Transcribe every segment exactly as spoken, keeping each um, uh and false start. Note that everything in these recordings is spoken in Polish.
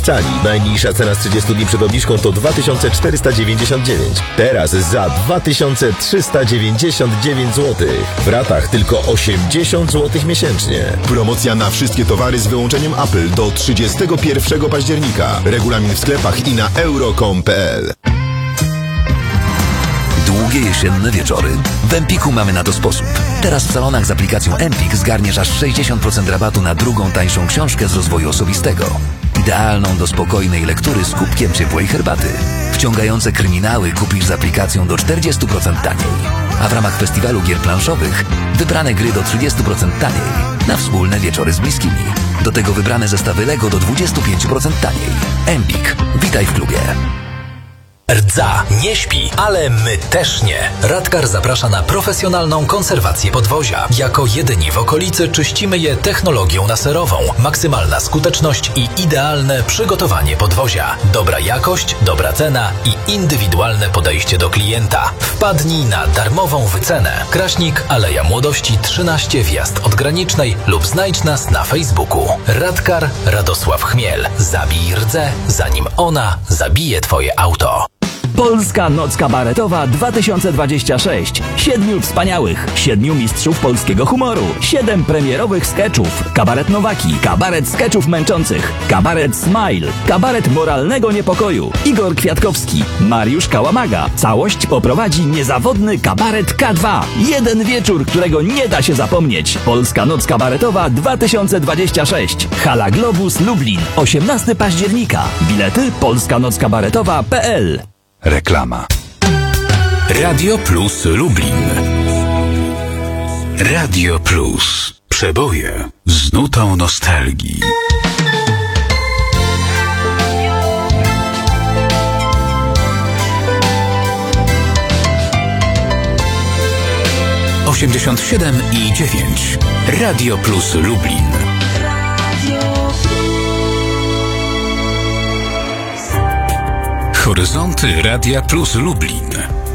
cali. Najniższa cena z trzydziestu dni przed obniżką to dwa tysiące czterysta dziewięćdziesiąt dziewięć. Teraz za dwa tysiące trzysta dziewięćdziesiąt dziewięć złotych. W ratach tylko osiemdziesiąt złotych miesięcznie. Promocja na wszystkie towary z wyłączeniem Apple do trzydziestego pierwszego października. Regulamin w sklepach i na euro kropka com kropka p l. Długie jesienne wieczory? W Empiku mamy na to sposób. Teraz w salonach z aplikacją Empik zgarniesz aż sześćdziesiąt procent rabatu na drugą tańszą książkę z rozwoju osobistego. Idealną do spokojnej lektury z kubkiem ciepłej herbaty. Wciągające kryminały kupisz z aplikacją do czterdzieści procent taniej. A w ramach festiwalu gier planszowych wybrane gry do trzydzieści procent taniej. Na wspólne wieczory z bliskimi. Do tego wybrane zestawy Lego do dwadzieścia pięć procent taniej. Empik. Witaj w klubie. Rdza nie śpi, ale my też nie. Radkar zaprasza na profesjonalną konserwację podwozia. Jako jedyni w okolicy czyścimy je technologią laserową. Maksymalna skuteczność i idealne przygotowanie podwozia. Dobra jakość, dobra cena i indywidualne podejście do klienta. Wpadnij na darmową wycenę. Kraśnik, Aleja Młodości trzynaście, wjazd od Granicznej lub znajdź nas na Facebooku. Radkar Radosław Chmiel. Zabij rdzę, zanim ona zabije twoje auto. Polska Noc Kabaretowa dwa tysiące dwadzieścia sześć. Siedmiu wspaniałych, siedmiu mistrzów polskiego humoru, siedem premierowych skeczów, kabaret Nowaki, kabaret skeczów męczących, kabaret Smile, kabaret moralnego niepokoju, Igor Kwiatkowski, Mariusz Kałamaga. Całość poprowadzi niezawodny kabaret K dwa. Jeden wieczór, którego nie da się zapomnieć. Polska Noc Kabaretowa dwa tysiące dwadzieścia sześć. Hala Globus Lublin, osiemnastego października. Bilety polska noc kabaretowa kropka p l. Reklama. Radio Plus Lublin. Radio Plus. Przeboje z nutą nostalgii. osiemdziesiąt siedem i dziewięć. Radio Plus Lublin. Horyzonty Radia Plus Lublin.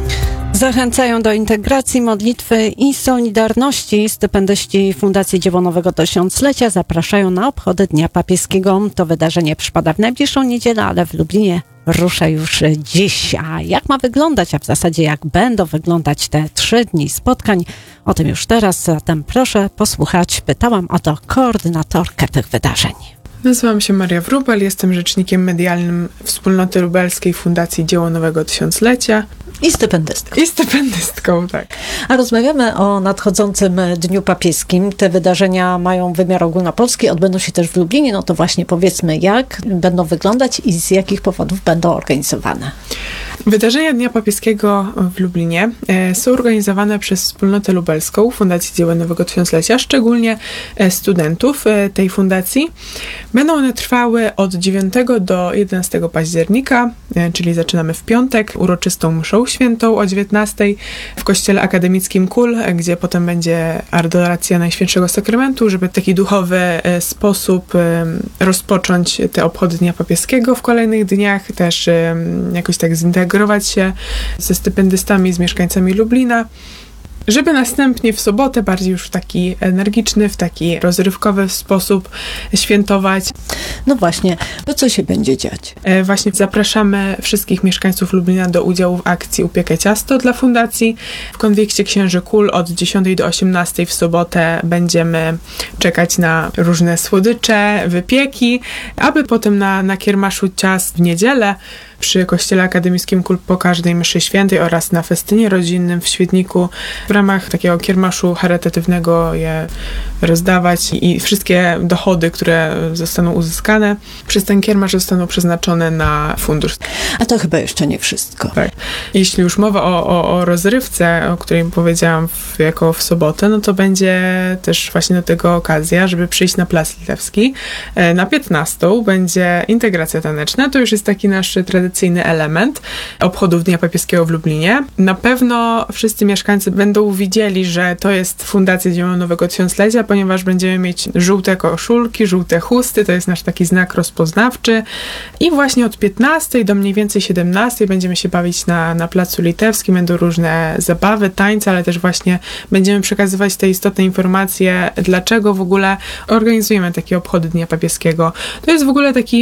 Zachęcają do integracji, modlitwy i solidarności. Stypendyści Fundacji Dzieło Nowego Tysiąclecia zapraszają na obchody Dnia Papieskiego. To wydarzenie przypada w najbliższą niedzielę, ale w Lublinie rusza już dziś. A jak ma wyglądać, a w zasadzie jak będą wyglądać te trzy dni spotkań, o tym już teraz, zatem proszę posłuchać. Pytałam o to koordynatorkę tych wydarzeń. Nazywam się Maria Wróbel, jestem rzecznikiem medialnym Wspólnoty Lubelskiej Fundacji Dzieło Nowego Tysiąclecia. I stypendystką. I stypendystką, tak. A rozmawiamy o nadchodzącym Dniu Papieskim. Te wydarzenia mają wymiar ogólnopolski, odbędą się też w Lublinie. No to właśnie powiedzmy, jak będą wyglądać i z jakich powodów będą organizowane. Wydarzenia Dnia Papieskiego w Lublinie e, są organizowane przez Wspólnotę Lubelską Fundacji Dzieło Nowego Tysiąclecia, szczególnie e, studentów e, tej fundacji. Będą one trwały od dziewiątego do jedenastego października, e, czyli zaczynamy w piątek, uroczystą mszą świętą o dziewiętnastej w Kościele Akademickim Kul, e, gdzie potem będzie adoracja Najświętszego Sakramentu, żeby w taki duchowy e, sposób e, rozpocząć te obchody Dnia Papieskiego. W kolejnych dniach też e, jakoś tak zintegrować się ze stypendystami, z mieszkańcami Lublina, żeby następnie w sobotę bardziej już w taki energiczny, w taki rozrywkowy sposób świętować. No właśnie, to co się będzie dziać? E, właśnie zapraszamy wszystkich mieszkańców Lublina do udziału w akcji Upiekę Ciasto dla Fundacji. W Konwikcie Księży Kul od dziesiątej do osiemnastej w sobotę będziemy czekać na różne słodycze, wypieki, aby potem na, na kiermaszu ciast w niedzielę przy Kościele Akademickim Kul po każdej mszy świętej oraz na festynie rodzinnym w Świdniku w ramach takiego kiermaszu charytatywnego je rozdawać i wszystkie dochody, które zostaną uzyskane przez ten kiermasz zostaną przeznaczone na fundusz. A to chyba jeszcze nie wszystko. Tak. Jeśli już mowa o, o, o rozrywce, o której powiedziałam w, jako w sobotę, no to będzie też właśnie do tego okazja, żeby przyjść na Plac Litewski. Na piętnastą będzie integracja taneczna. To już jest taki nasz tradycyjny element obchodów Dnia Papieskiego w Lublinie. Na pewno wszyscy mieszkańcy będą widzieli, że to jest Fundacja Dzieło Nowego Tysiąclecia, ponieważ będziemy mieć żółte koszulki, żółte chusty, to jest nasz taki znak rozpoznawczy i właśnie od piętnastej do mniej więcej siedemnastej będziemy się bawić na, na Placu Litewskim, będą różne zabawy, tańce, ale też właśnie będziemy przekazywać te istotne informacje, dlaczego w ogóle organizujemy takie obchody Dnia Papieskiego. To jest w ogóle taki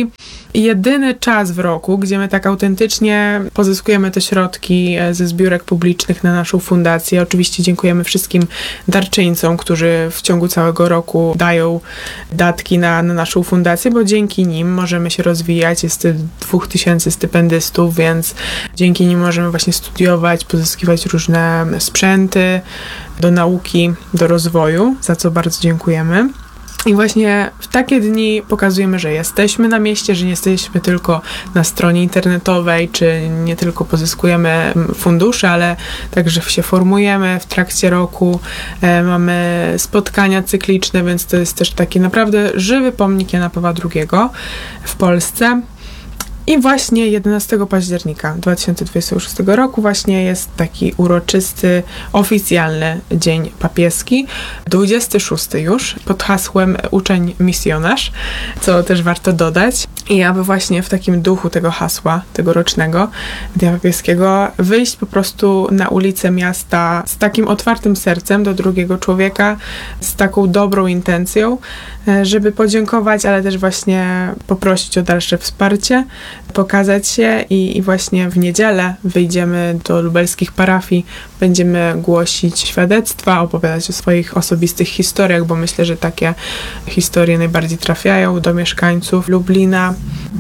jedyny czas w roku, gdzie my tak autentycznie pozyskujemy te środki ze zbiórek publicznych na naszą fundację. Oczywiście dziękujemy wszystkim darczyńcom, którzy w ciągu całego roku dają datki na, na naszą fundację, bo dzięki nim możemy się rozwijać. Jest dwóch tysięcy stypendystów, więc dzięki nim możemy właśnie studiować, pozyskiwać różne sprzęty do nauki, do rozwoju, za co bardzo dziękujemy. I właśnie w takie dni pokazujemy, że jesteśmy na mieście, że nie jesteśmy tylko na stronie internetowej, czy nie tylko pozyskujemy fundusze, ale także się formujemy w trakcie roku. E, mamy spotkania cykliczne, więc to jest też taki naprawdę żywy pomnik Jana Pawła drugiego w Polsce. I właśnie jedenastego października dwa tysiące dwudziestego szóstego roku właśnie jest taki uroczysty, oficjalny Dzień Papieski, dwudziesty szósty już, pod hasłem Uczeń Misjonarz, co też warto dodać. I aby właśnie w takim duchu tego hasła, tegorocznego Dnia Papieskiego, wyjść po prostu na ulicę miasta z takim otwartym sercem do drugiego człowieka, z taką dobrą intencją, żeby podziękować, ale też właśnie poprosić o dalsze wsparcie, pokazać się i, i właśnie w niedzielę wyjdziemy do lubelskich parafii, będziemy głosić świadectwa, opowiadać o swoich osobistych historiach, bo myślę, że takie historie najbardziej trafiają do mieszkańców Lublina.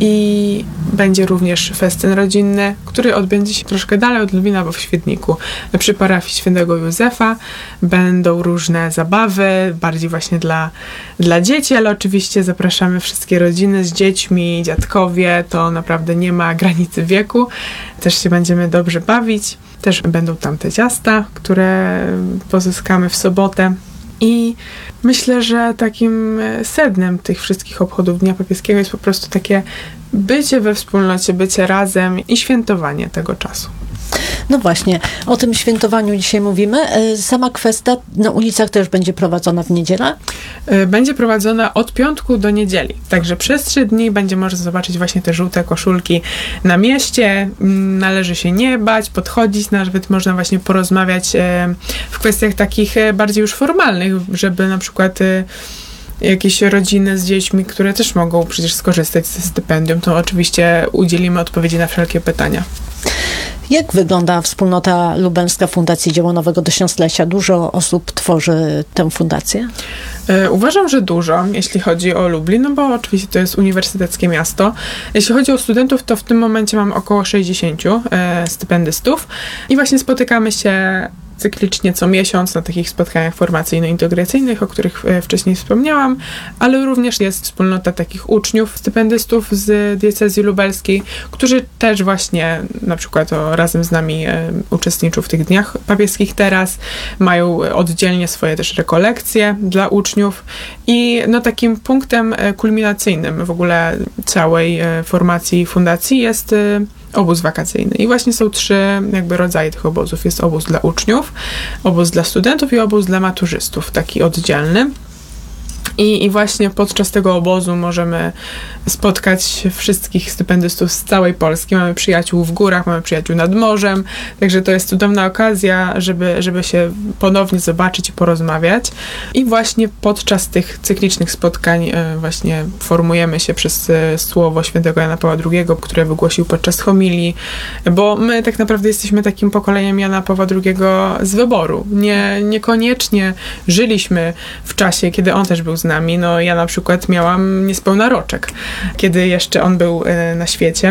I będzie również festyn rodzinny, który odbędzie się troszkę dalej od Lublina, bo w Świdniku, przy parafii Świętego Józefa. Będą różne zabawy, bardziej właśnie dla, dla dzieci, ale oczywiście zapraszamy wszystkie rodziny z dziećmi, dziadkowie, to naprawdę nie ma granicy wieku. Też się będziemy dobrze bawić. Też będą tam te ciasta, które pozyskamy w sobotę. I myślę, że takim sednem tych wszystkich obchodów Dnia Papieskiego jest po prostu takie bycie we wspólnocie, bycie razem i świętowanie tego czasu. No właśnie, o tym świętowaniu dzisiaj mówimy. Sama kwestia na ulicach też będzie prowadzona w niedzielę? Będzie prowadzona od piątku do niedzieli. Także przez trzy dni będzie można zobaczyć właśnie te żółte koszulki na mieście. Należy się nie bać, podchodzić, nawet można właśnie porozmawiać w kwestiach takich bardziej już formalnych, żeby na przykład jakieś rodziny z dziećmi, które też mogą przecież skorzystać ze stypendium, to oczywiście udzielimy odpowiedzi na wszelkie pytania. Jak wygląda wspólnota lubelska Fundacji Dzieło Nowego Tysiąclecia? Dużo osób tworzy tę fundację? Uważam, że dużo, jeśli chodzi o Lublin, no bo oczywiście to jest uniwersyteckie miasto. Jeśli chodzi o studentów, to w tym momencie mam około sześćdziesięciu stypendystów i właśnie spotykamy się cyklicznie co miesiąc na takich spotkaniach formacyjno-integracyjnych, o których wcześniej wspomniałam, ale również jest wspólnota takich uczniów, stypendystów z diecezji lubelskiej, którzy też właśnie na przykład o, razem z nami e, uczestniczą w tych dniach papieskich teraz, mają oddzielnie swoje też rekolekcje dla uczniów i no takim punktem kulminacyjnym w ogóle całej e, formacji fundacji jest e, obóz wakacyjny. I właśnie są trzy jakby rodzaje tych obozów. Jest obóz dla uczniów, obóz dla studentów i obóz dla maturzystów, taki oddzielny. I, I właśnie podczas tego obozu możemy spotkać wszystkich stypendystów z całej Polski. Mamy przyjaciół w górach, mamy przyjaciół nad morzem, także to jest cudowna okazja, żeby, żeby się ponownie zobaczyć i porozmawiać. I właśnie podczas tych cyklicznych spotkań właśnie formujemy się przez słowo świętego Jana Pawła drugiego, które wygłosił podczas homilii, bo my tak naprawdę jesteśmy takim pokoleniem Jana Pawła drugiego z wyboru. Nie, niekoniecznie żyliśmy w czasie, kiedy on też był z nami. No ja na przykład miałam niespełna roczek, kiedy jeszcze on był y, na świecie.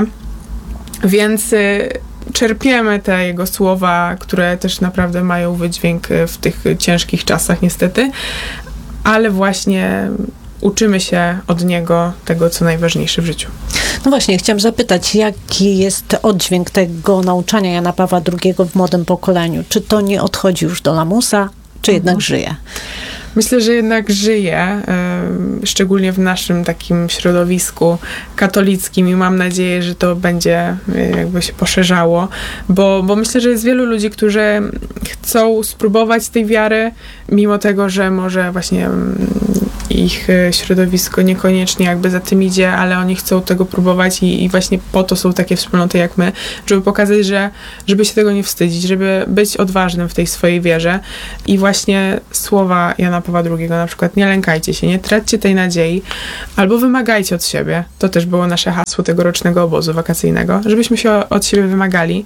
Więc y, czerpiemy te jego słowa, które też naprawdę mają wydźwięk w tych ciężkich czasach niestety, ale właśnie uczymy się od niego tego, co najważniejsze w życiu. No właśnie, chciałam zapytać, jaki jest oddźwięk tego nauczania Jana Pawła drugiego w młodym pokoleniu? Czy to nie odchodzi już do lamusa, czy jednak mhm. żyje? Myślę, że jednak żyje, y, szczególnie w naszym takim środowisku katolickim i mam nadzieję, że to będzie y, jakby się poszerzało, bo, bo myślę, że jest wielu ludzi, którzy chcą spróbować tej wiary, mimo tego, że może właśnie y, ich środowisko niekoniecznie jakby za tym idzie, ale oni chcą tego próbować i, i właśnie po to są takie wspólnoty jak my, żeby pokazać, że żeby się tego nie wstydzić, żeby być odważnym w tej swojej wierze i właśnie słowa Jana Pawła drugiego, na przykład nie lękajcie się, nie traćcie tej nadziei, albo wymagajcie od siebie. To też było nasze hasło tegorocznego obozu wakacyjnego, żebyśmy się od siebie wymagali.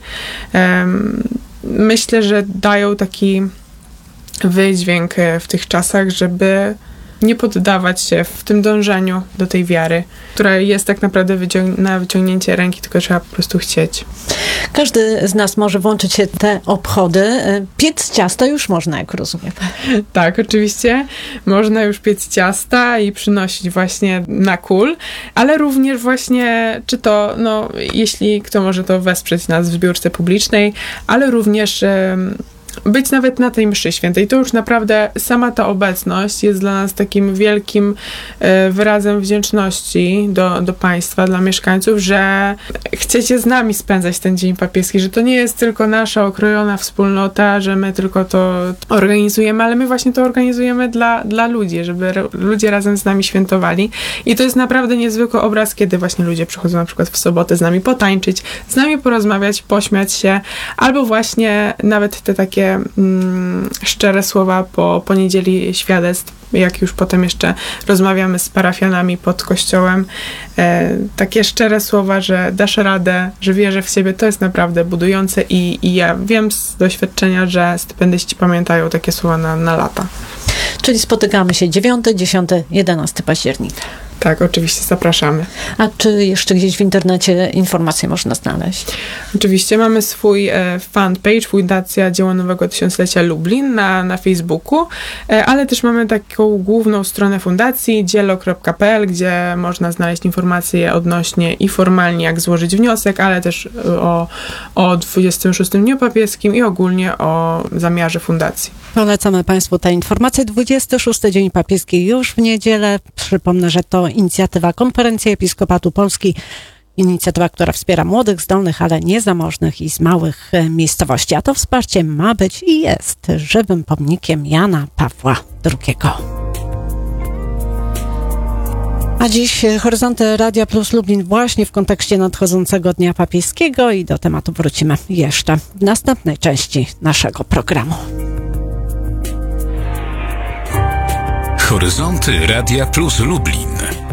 Um, myślę, że dają taki wydźwięk w tych czasach, żeby nie poddawać się w tym dążeniu do tej wiary, która jest tak naprawdę wyciąg- na wyciągnięcie ręki, tylko trzeba po prostu chcieć. Każdy z nas może włączyć się w te obchody. Piec ciasta już można, jak rozumiem. Tak, oczywiście. Można już piec ciasta i przynosić właśnie na kul, ale również właśnie, czy to, no, jeśli kto może to wesprzeć nas w zbiórce publicznej, ale również być nawet na tej mszy świętej. To już naprawdę sama ta obecność jest dla nas takim wielkim e, wyrazem wdzięczności do, do państwa, dla mieszkańców, że chcecie z nami spędzać ten Dzień Papieski, że to nie jest tylko nasza okrojona wspólnota, że my tylko to organizujemy, ale my właśnie to organizujemy dla, dla ludzi, żeby r- ludzie razem z nami świętowali. I to jest naprawdę niezwykły obraz, kiedy właśnie ludzie przychodzą na przykład w sobotę z nami potańczyć, z nami porozmawiać, pośmiać się, albo właśnie nawet te takie Mm, szczere słowa po, po niedzieli świadectw, jak już potem jeszcze rozmawiamy z parafianami pod kościołem. E, takie szczere słowa, że dasz radę, że wierzę w siebie, to jest naprawdę budujące i, i ja wiem z doświadczenia, że stypendyści pamiętają takie słowa na, na lata. Czyli spotykamy się dziewiątego, dziesiątego, jedenastego października. Tak, oczywiście zapraszamy. A czy jeszcze gdzieś w internecie informacje można znaleźć? Oczywiście mamy swój e, fanpage Fundacja Dzieła Nowego Tysiąclecia Lublin na, na Facebooku, e, ale też mamy taką główną stronę fundacji dzielo kropka pe el, gdzie można znaleźć informacje odnośnie i formalnie jak złożyć wniosek, ale też o, o dwudziestym szóstym Dniu Papieskim i ogólnie o zamiarze fundacji. Polecamy Państwu te informacje. dwudziesty szósty Dzień Papieski już w niedzielę. Przypomnę, że to inicjatywa Konferencji Episkopatu Polski. Inicjatywa, która wspiera młodych, zdolnych, ale niezamożnych i z małych miejscowości. A to wsparcie ma być i jest żywym pomnikiem Jana Pawła drugiego. A dziś Horyzonty Radia Plus Lublin właśnie w kontekście nadchodzącego Dnia Papieskiego i do tematu wrócimy jeszcze w następnej części naszego programu. Horyzonty Radia Plus Lublin.